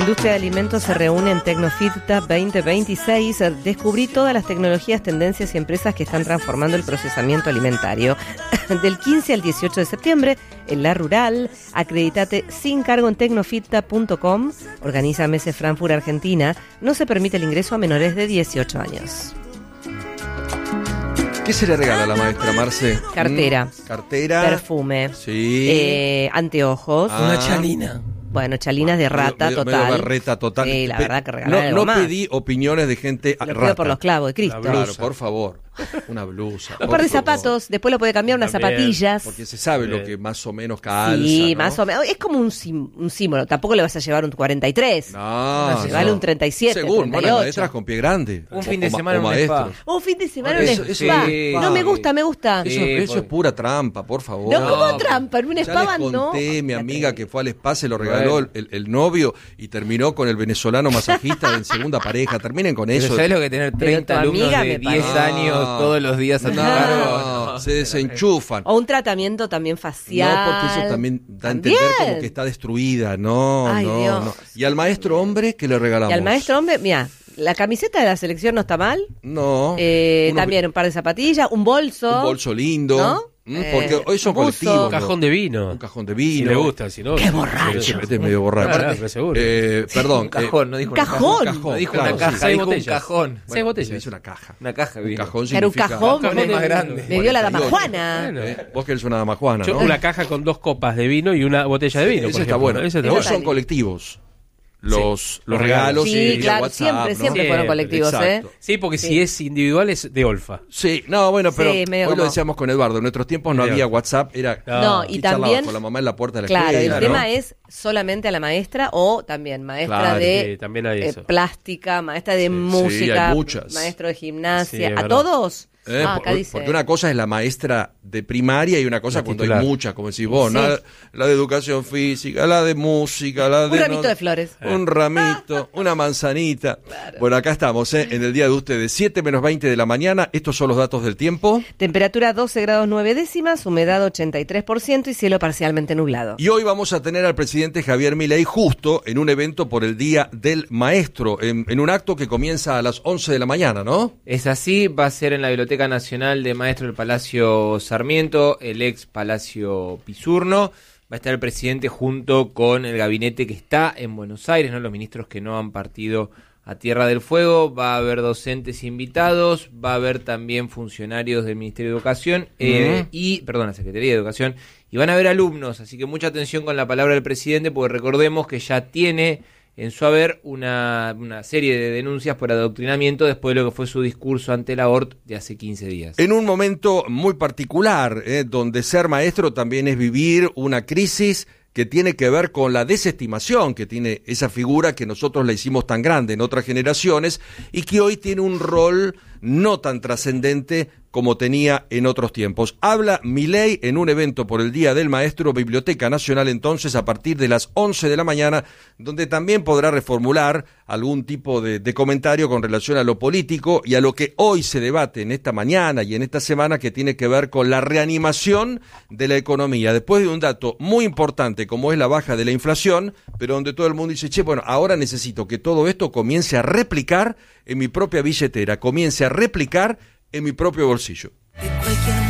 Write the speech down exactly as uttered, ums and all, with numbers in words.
industria de alimentos se reúne en Tecnofita veinte veintiséis. Descubrí todas las tecnologías, tendencias y empresas que están transformando el procesamiento alimentario. Del quince al dieciocho de septiembre, en La Rural, acreditate sin cargo en tecnofita punto com. Organiza Mese Frankfurt, Argentina. No se permite el ingreso a menores de dieciocho años. ¿Qué se le regala a la maestra, Marce? Cartera. Mm, cartera. Perfume. Sí. Eh, anteojos. Ah. Una chalina. Bueno, chalinas de rata medio, total. Medio barreta total. Sí, la Pe- verdad que regalar No, algo no más. pedí opiniones de gente Lo rata. pido por los clavos de Cristo. Claro, por favor. Una blusa. Un par de por favor. zapatos, después lo puede cambiar unas También, zapatillas. Porque se sabe lo que más o menos calza. Sí, ¿no? más o menos. Es como un, sim- un símbolo. Tampoco le vas a llevar un cuarenta y tres. No, Llevale no. un treinta y siete, Según, treinta y bueno, ocho. maestras con pie grande. Un O- fin de o ma- semana o en un maestros. spa. Un fin de semana Eso- en un eso- spa. sí. No me gusta, me gusta. Eso, Sí, eso porque- es pura trampa, por favor. No, como No, trampa, en un Ya spa les van, ¿no? conté, mi La amiga tre- que fue al spa, se lo regaló Bueno. el, el novio y terminó con el venezolano masajista en segunda pareja. Terminen con Pero eso. ¿sabes lo que tener Pero treinta tu alumnos amiga de me diez parece. años No. todos los días a tu No, cargo? se desenchufan. O un tratamiento también facial. No, porque eso también da a entender También. como que está destruida. No, Ay, no, Dios. no. ¿Y al maestro hombre qué le regalamos? Y al maestro hombre, mira, la camiseta de la selección no está mal. No. Eh, Unos- también un par de zapatillas, un bolso. Un bolso lindo. ¿No? Mm, Eh, porque hoy son un buzo. colectivos. Un cajón de vino. Un cajón de Si vino. le gusta, si no. ¡Qué borracho! Siempre estés medio borracho. Claro, claro, seguro. Eh, perdón. Un cajón, no dijo una cajón. caja. Cajón, No dijo claro, una caja, sí. dijo Seis un botellas. cajón. Seis Se botellas. dice una caja. Una caja, Un vino. cajón Era un significa- cajón. Cajón es más grande. Me dio la dama cuarenta y ocho. Juana. Bueno. Eh, vos que eres una dama Juana, Yo, ¿no? una caja con dos copas de vino y una botella de vino. Ese por está ejemplo. bueno. Ese está Pero bueno. son colectivos. Los, los los regalos. regalos. Sí, y claro, WhatsApp, siempre, ¿no? siempre fueron Siempre, colectivos, ¿eh? exacto. Sí, porque Sí. si es individual es de Olfa. Sí, no, bueno, pero Sí, medio hoy lo como- decíamos con Eduardo. En nuestros tiempos no Medio- había WhatsApp, era. No, Ah. y charlabas también, con la mamá en la puerta de la claro, escuela. el ¿no? tema es solamente a la maestra o también maestra Claro, de sí, también hay eh, eso. plástica, maestra de música, hay muchas. maestro de gimnasia, Sí, es ¿a verdad. todos? Eh, ah, por- acá dice. Porque una cosa es la maestra de primaria y una cosa La cuando titular. hay muchas, como decís vos, Sí. ¿no? La, la de educación física, la de música, la de... Un ramito no- de flores. Un ramito, una manzanita. Bueno, acá estamos, ¿eh? En el día de ustedes, siete menos veinte de la mañana. Estos son los datos del tiempo. Temperatura doce grados nueve décimas, humedad ochenta y tres por ciento y cielo parcialmente nublado. Y hoy vamos a tener al presidente Javier Milei justo en un evento por el Día del Maestro, en, en un acto que comienza a las once de la mañana, ¿no? Es así, va a ser en la Biblioteca Nacional de Maestros del Palacio Sarmiento, el ex Palacio Pisurno. Va a estar el presidente junto con el gabinete que está en Buenos Aires, ¿no? Los ministros que no han partido a Tierra del Fuego. Va a haber docentes invitados, va a haber también funcionarios del Ministerio de Educación eh, Ujú. y, perdón, la Secretaría de Educación. Y van a haber alumnos, así que mucha atención con la palabra del presidente, porque recordemos que ya tiene en su haber una, una serie de denuncias por adoctrinamiento después de lo que fue su discurso ante la O R T de hace quince días. En un momento muy particular, ¿eh? Donde ser maestro también es vivir una crisis que tiene que ver con la desestimación que tiene esa figura que nosotros la hicimos tan grande en otras generaciones y que hoy tiene un rol no tan trascendente como tenía en otros tiempos. Habla Milei en un evento por el Día del Maestro, Biblioteca Nacional, entonces a partir de las once de la mañana, donde también podrá reformular algún tipo de, de comentario con relación a lo político y a lo que hoy se debate en esta mañana y en esta semana, que tiene que ver con la reanimación de la economía, después de un dato muy importante como es la baja de la inflación, pero donde todo el mundo dice, che, bueno, ahora necesito que todo esto comience a replicar en mi propia billetera, comience a replicar en mi propio bolsillo.